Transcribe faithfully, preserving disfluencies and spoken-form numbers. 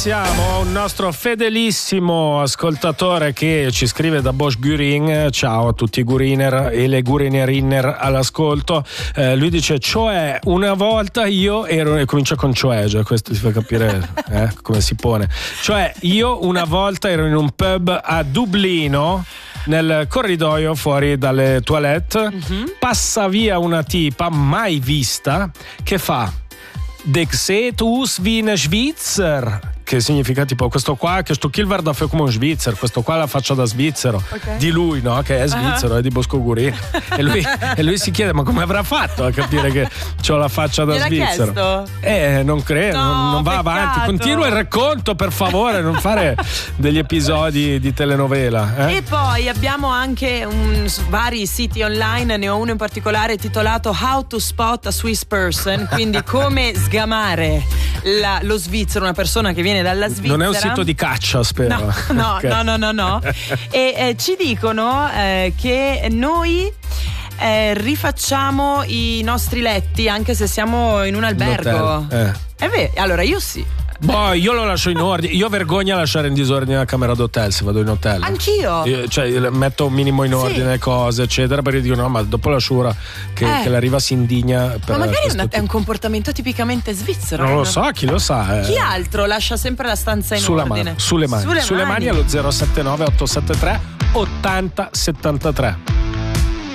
Siamo un nostro fedelissimo ascoltatore che ci scrive da Bosch Gurin. Ciao a tutti i Guriner e le Gurinerin all'ascolto. Eh, lui dice: cioè una volta io ero, e comincia con cioè, già questo ti fa capire eh, come si pone. Cioè io una volta ero in un pub a Dublino, nel corridoio fuori dalle toilette, mm-hmm. passa via una tipa mai vista che fa Dexetus vin Schweizer, che significa tipo questo qua che sto Kilver da fe come un Svizzero, questo qua la faccia da svizzero, okay. Di lui, no? Che è svizzero, uh-huh. è di Bosco Gurin. e, lui, e lui si chiede: ma come avrà fatto a capire che ho la faccia da svizzero? Chiesto? Eh, non credo, no, non, non va peccato. avanti. Continua il racconto, per favore, non fare degli episodi di telenovela. Eh? E poi abbiamo anche un, vari siti online, ne ho uno in particolare titolato How to Spot a Swiss Person, quindi come sgamare la, lo svizzero, una persona che viene dalla Svizzera. Non è un sito di caccia, spero. No, no, okay. no, no, no, no. E eh, ci dicono eh, che noi eh, rifacciamo i nostri letti anche se siamo in un albergo. Eh. È vero, allora io sì. Boh, io lo lascio in ordine. Io vergogna lasciare in disordine la camera d'hotel se vado in hotel. Anch'io. Io, cioè, metto un minimo in ordine le sì. cose, eccetera, perché dico no, ma dopo la sciura che, eh. che la riva si indigna. Per ma magari una, tipo. È un comportamento tipicamente svizzero. Non lo so, chi lo sa. Eh. Chi altro lascia sempre la stanza in sulla ordine? Mano, sulle mani. Sulle, sulle mani. mani allo zero sette nove otto sette tre ottanta settantatré.